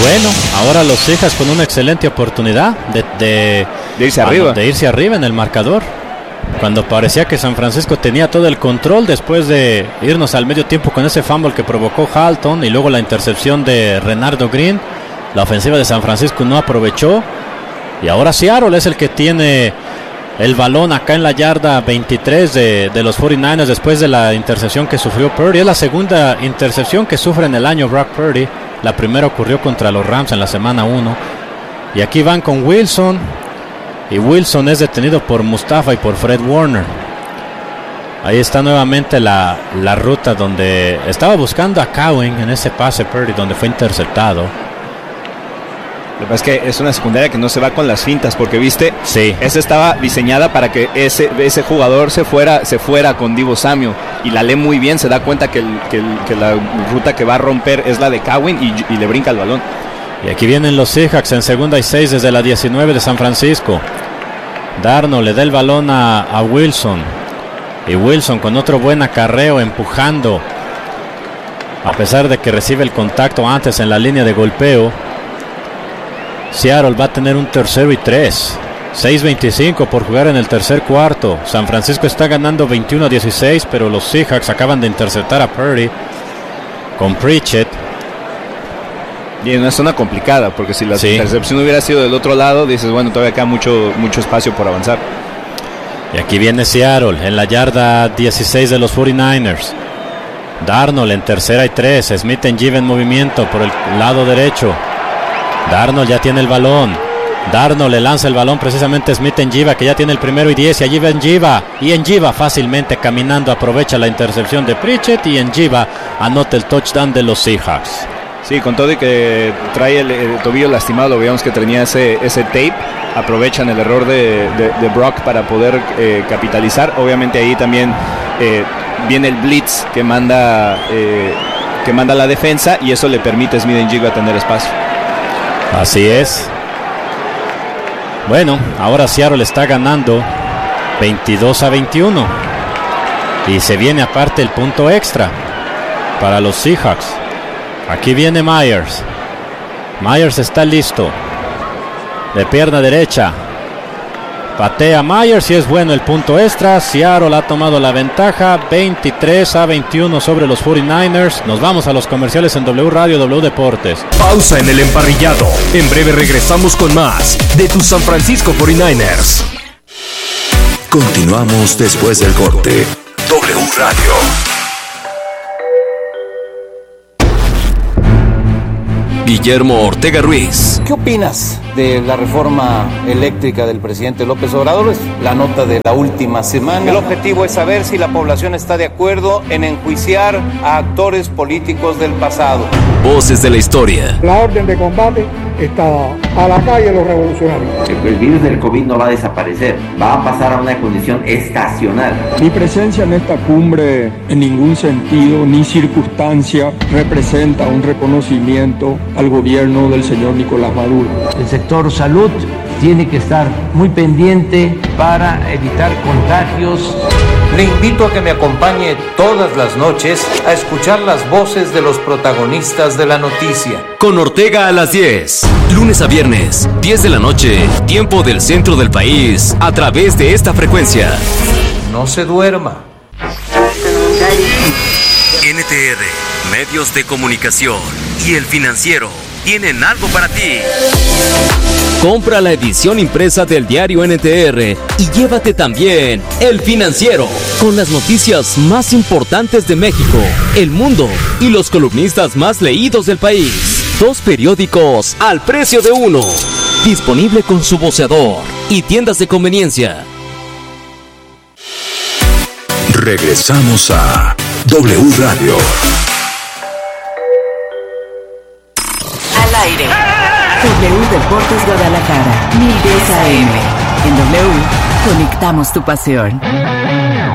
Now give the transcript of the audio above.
bueno, ahora los Seahawks con una excelente oportunidad de irse arriba en el marcador. Cuando parecía que San Francisco tenía todo el control, después de irnos al medio tiempo con ese fumble que provocó Halton y luego la intercepción de Renardo Green, la ofensiva de San Francisco no aprovechó. Y ahora Seattle es el que tiene el balón acá en la yarda 23 de los 49ers después de la intercepción que sufrió Purdy. Es la segunda intercepción que sufre en el año Brock Purdy. La primera ocurrió contra los Rams en la semana 1. Y aquí van con Wilson. Y Wilson es detenido por Mustafa y por Fred Warner. Ahí está nuevamente la ruta donde estaba buscando a Cowan en ese pase Purdy donde fue interceptado. Lo que pasa es que es una secundaria que no se va con las fintas, porque viste, sí, esa estaba diseñada para que ese jugador se fuera con Deebo Samuel, y la lee muy bien, se da cuenta que la ruta que va a romper es la de Cowan y le brinca el balón. Y aquí vienen los Seahawks en 2nd y 6 desde la 19 de San Francisco. Darnold le da el balón a Wilson, y Wilson con otro buen acarreo empujando, a pesar de que recibe el contacto antes en la línea de golpeo. Seattle va a tener un 3rd y 3. 6:25 por jugar en el tercer cuarto. San Francisco está ganando 21-16, pero los Seahawks acaban de interceptar a Purdy con Pritchett. Y en una zona complicada, porque si la intercepción hubiera sido del otro lado, dices, bueno, todavía queda mucho espacio por avanzar. Y aquí viene Seattle en la yarda 16 de los 49ers. Darnold en 3rd y 3. Smith-Njigba en movimiento por el lado derecho. Darnold ya tiene el balón. Darnold le lanza el balón precisamente a Smith-Njigba, que ya tiene el 1º y 10. Y allí va Njigba. Y Njigba fácilmente caminando aprovecha la intercepción de Pritchett. Y Njigba anota el touchdown de los Seahawks. Sí, con todo y que trae el tobillo lastimado, lo veíamos que tenía ese tape. Aprovechan el error de Brock para poder capitalizar. Obviamente ahí también viene el blitz que manda la defensa, y eso le permite a Smith-Njigba tener espacio. Así es. Bueno, ahora Seattle está ganando 22-21. Y se viene aparte el punto extra para los Seahawks. Aquí viene Myers. Myers está listo. De pierna derecha. Patea Myers y es bueno el punto extra. Seattle ha tomado la ventaja 23-21 sobre los 49ers. Nos vamos a los comerciales en W Radio, W Deportes. Pausa en el emparrillado. En breve regresamos con más de tus San Francisco 49ers. Continuamos después del corte. W Radio. Guillermo Ortega Ruiz. ¿Qué opinas de la reforma eléctrica del presidente López Obrador? Es la nota de la última semana. El objetivo es saber si la población está de acuerdo en enjuiciar a actores políticos del pasado. Voces de la historia. La orden de combate está a la calle los revolucionarios. El virus del COVID no va a desaparecer, va a pasar a una condición estacional. Mi presencia en esta cumbre en ningún sentido ni circunstancia representa un reconocimiento al gobierno del señor Nicolás Maduro. El sector salud tiene que estar muy pendiente para evitar contagios. Le invito a que me acompañe todas las noches a escuchar las voces de los protagonistas de la noticia. Con Ortega a las 10, lunes a viernes, 10 de la noche, tiempo del centro del país, a través de esta frecuencia. No se duerma. NTR, Medios de Comunicación y El Financiero tienen algo para ti. Compra la edición impresa del diario NTR y llévate también El Financiero, con las noticias más importantes de México, el mundo y los columnistas más leídos del país. 2 periódicos al precio de uno. Disponible con su voceador y tiendas de conveniencia. Regresamos a W Radio. Al aire. W Deportes Guadalajara, 1010 AM. En W, conectamos tu pasión.